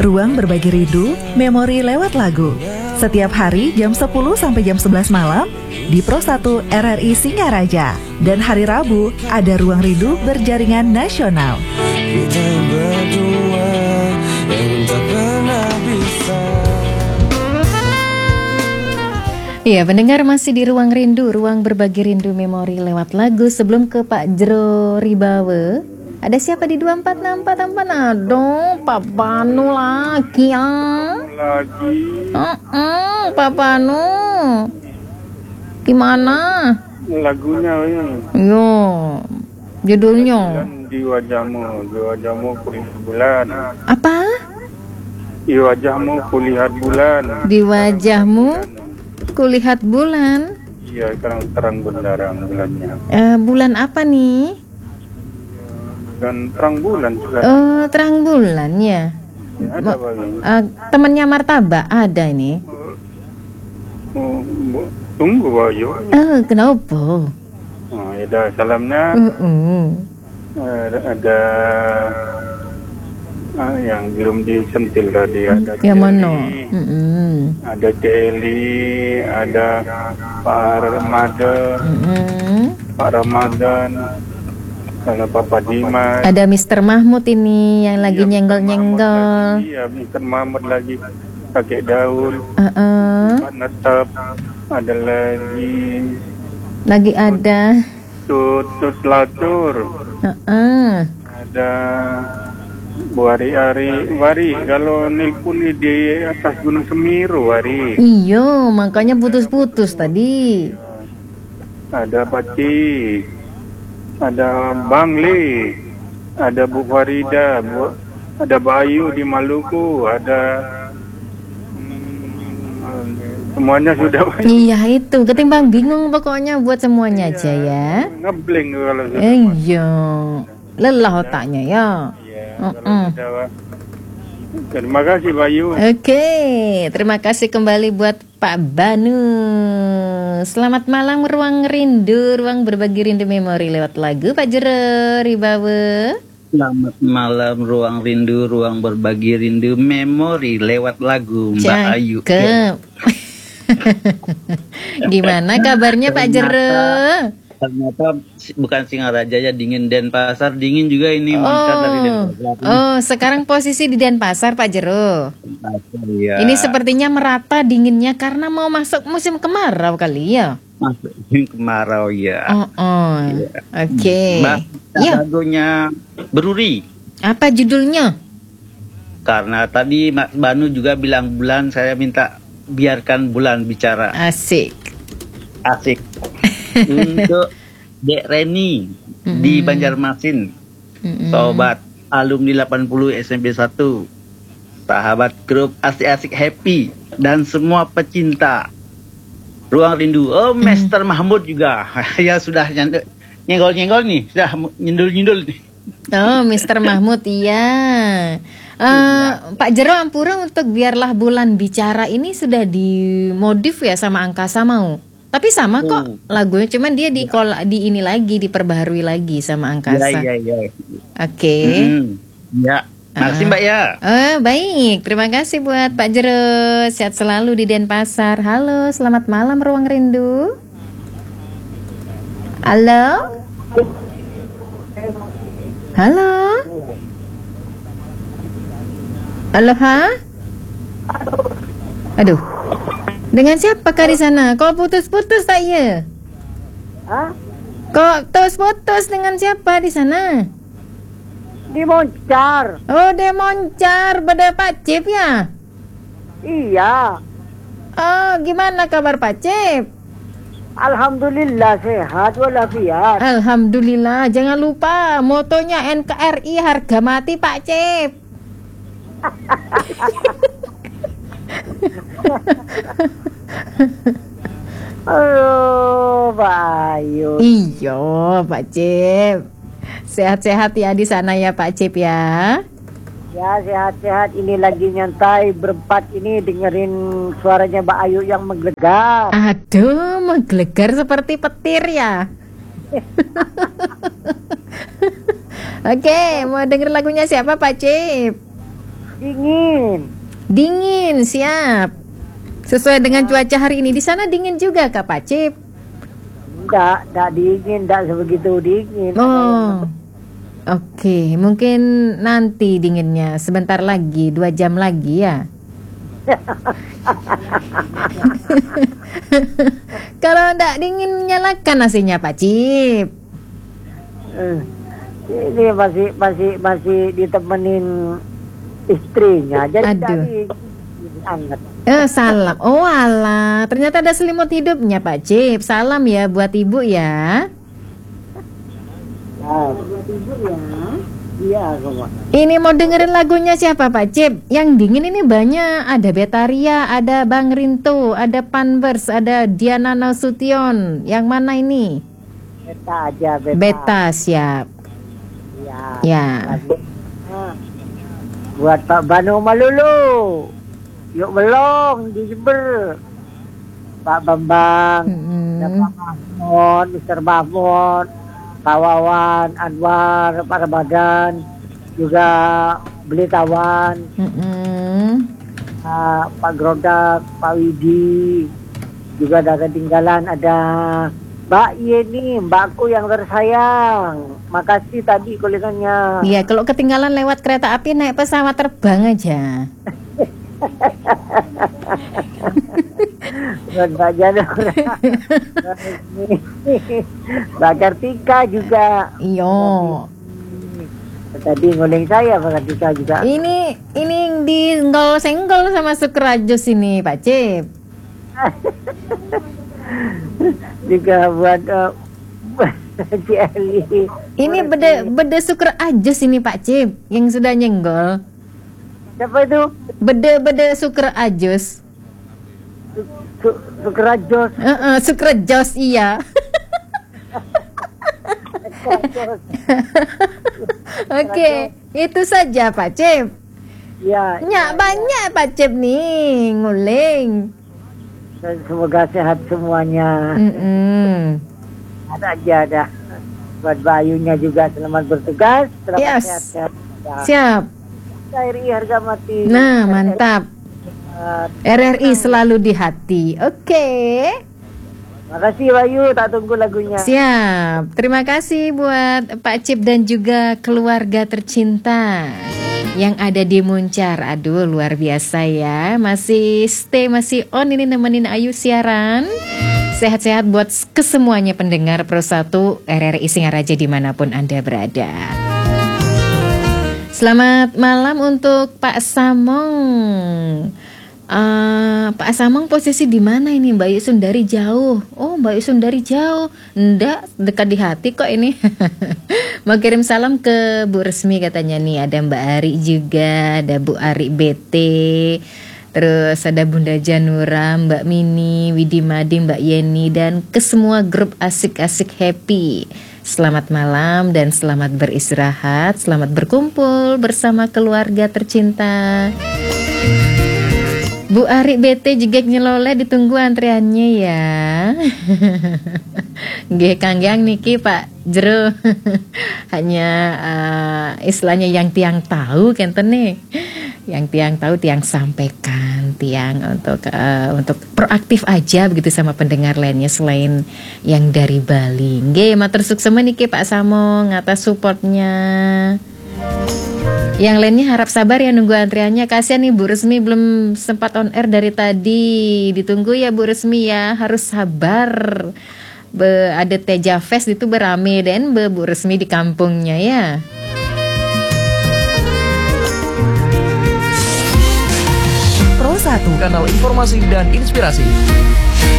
Ruang Berbagi Rindu, memori lewat lagu. Setiap hari jam 10 sampai jam 11 malam di Pro 1 RRI Singaraja. Dan hari Rabu ada Ruang Rindu berjaringan nasional. Kita berdua yang tak pernah bisa. Iya, pendengar masih di Ruang Rindu, Ruang Berbagi Rindu Memori lewat lagu. Sebelum ke Pak Jero Ribawe, ada siapa di 2464? Aduh, Pak Banu lagi ya. Pak Banu. Gimana? Lagunya ini. Yo, judulnya. Di wajahmu kulihat bulan. Apa? Di wajahmu kulihat bulan. Di wajahmu kulihat bulan. Iya, terang benderang bulannya. Bulan apa nih? Dan terang bulan juga. Terang bulan ya. Ada bagi. Temannya Martabak ada ini. Tunggu Bayu. Kenapa? Ya dah salamnya. Ada yang belum disentil tadi, ada yang mana? Ada Celi, ada Pak Ramadan, ada Papa Dimas, ada Mr. Mahmud ini yang lagi nyenggol-nyenggol. Iya, Mr. Mahmud lagi Kakek Daul, Pak Netap, ada lagi ada Tutut Latur, ada Bu Wari, kalau nelpon di atas Gunung Semeru, Wari. Iya, makanya putus-putus tadi. Ada Paci, ada Bangli, ada Bu Farida, ada Bayu di Maluku, ada semuanya sudah. Iya itu, ketimbang bingung pokoknya buat semuanya aja ya. Ngeblank kalau sudah. Iya, lelah otaknya ya. Terima kasih Bayu. Oke, terima kasih kembali buat Pak Banu. Selamat malam Ruang Rindu, Ruang Berbagi Rindu Memori lewat lagu. Pak Jero Ribawe. Selamat malam Ruang Rindu, Ruang Berbagi Rindu Memori lewat lagu, Mbak Ayu. Gimana kabarnya Pak Jero? Ternyata bukan Singaraja ya, dingin. Denpasar dingin juga ini, mancar dari Denpasar. Sekarang posisi di Denpasar Pak Jero. Ya. Ini sepertinya merata dinginnya karena mau masuk musim kemarau kali ya. Masuk musim kemarau ya. Ya. Oke. Lagunya Beruri. Apa judulnya? Karena tadi Mas Banu juga bilang bulan, saya minta biarkan bulan bicara. Asik. Untuk Dek Reni di Banjarmasin, sobat alumni 80 SMP 1, sahabat grup asik-asik happy, dan semua pecinta Ruang Rindu. Mr. Mahmud juga. Ya sudah nyenggol-nyenggol nih, sudah nyindul-nyindul nih. Mr. Mahmud iya. Pak Jero Ampura, untuk Biarlah Bulan Bicara ini sudah dimodif ya sama Angkasa mau. Tapi sama kok lagunya, cuman dia di ini lagi, diperbaharui lagi sama Angkasa. Iya. Oke. Ya, makasih Mbak ya. Baik, terima kasih buat Pak Jero. Sehat selalu di Denpasar. Halo, selamat malam Ruang Rindu. Halo. Halo, Aduh. Dengan siapakah di sana? Kok putus-putus tak ya? Kok putus dengan siapa di sana? Di Moncar. Oh, di Moncar, pada Pak Cip ya? Iya. Gimana kabar Pak Cip? Alhamdulillah sehat walafiat. Alhamdulillah. Jangan lupa motonya NKRI harga mati Pak Cip. Bayu. Iya Pak Cip. Sehat-sehat ya di sana ya Pak Cip ya. Ya sehat-sehat, ini lagi nyantai berempat ini dengerin suaranya Mbak Ayu yang menggelegar. Aduh, menggelegar seperti petir ya. Oke, mau denger lagunya siapa Pak Cip? Dingin. Dingin, siap. Sesuai dengan cuaca hari ini. Di sana dingin juga Kak Pak Cip? Enggak dingin, enggak sebegitu dingin. Oh, oke. Mungkin nanti dinginnya sebentar lagi, 2 jam lagi ya. Kalau enggak dingin, nyalakan nasinya Pak Cip. Ini masih ditemenin istrinya, jadi Aduh. tadi anget. Salam. Oh alah, ternyata ada selimut hidupnya Pak Cip. Salam ya buat ibu ya. Nah, iya, kok. Ini mau dengerin lagunya siapa Pak Cip? Yang dingin ini banyak. Ada Betaria, ada Bang Rinto, ada Panbers, ada Diana Nasution. Yang mana ini? Beta aja, beta. Beta, siap. Ya. Nah, buat Pak Banu Malulu, yuk belong di Jember. Pak Bambang, ada Pak Mahmud, Mr. Mahmud, Pak Wawan, Anwar, Pak Ramadan, juga Belitawan, Pak Grodak, Pak Widi, juga ada ketinggalan, ada Mbak Yeni, mbakku yang tersayang. Makasih tadi kulinernya. Iya, kalau ketinggalan lewat kereta api naik pesawat terbang aja. Buat Mbak Janur. Mbak Kartika juga. Iyo. Tadi nguling saya Mbak Kartika juga. Ini di senggol sama Sukrajos ini Pak Cip. Juga buat Celi. Ini bede Sukrajos ini Pak Cip yang sudah nyenggol. Siapa itu? Bede Sukrajos. Sukrajos. Sukrajos iya. Oke, itu saja Pak Cip. Ya. Nyak banyak Pak Cip nih nguling. Semoga sehat semuanya. Ada aja dah. Buat Bayunya juga selamat bertugas. Selamat Yes. sehat-sehat. Siap. RRI harga mati. Nah, mantap. RRI selalu di hati. Oke. Makasih Bayu, tak tunggu lagunya. Siap. Terima kasih buat Pak Cip dan juga keluarga tercinta yang ada di Muncar. Aduh, luar biasa ya. Masih stay, masih on ini nemenin Ayu siaran. Sehat-sehat buat kesemuanya pendengar Pro 1 RRI Singaraja dimanapun Anda berada. Selamat malam untuk Pak Samong. Pak Samong posisi di mana ini? Mbak Yusun dari jauh. Oh, Mbak Yusun dari jauh. Ndak, dekat di hati kok ini. Mau kirim salam ke Bu Resmi katanya nih. Ada Mbak Ari juga, ada Bu Ari BT. Terus ada Bunda Janura, Mbak Mini, Widi Madi, Mbak Yeni, dan ke semua grup asik-asik happy. Selamat malam dan selamat beristirahat, selamat berkumpul bersama keluarga tercinta. Bu Ari BT juga nyelole ditunggu antriannya ya. Nggih kanggang niki Pak Jero. Hanya istilahnya yang tiang tahu kenten nih. Yang tiang tahu tiang sampaikan, tiang untuk proaktif aja begitu sama pendengar lainnya selain yang dari Bali. Nggih matur suksema niki Pak Samong atas supportnya. Yang lainnya harap sabar ya nunggu antriannya. Kasihan nih Bu Resmi belum sempat on air dari tadi. Ditunggu ya Bu Resmi ya, harus sabar. Ada Teja Fest itu berame dan Bu Resmi di kampungnya ya. Pro 1, kanal informasi dan inspirasi.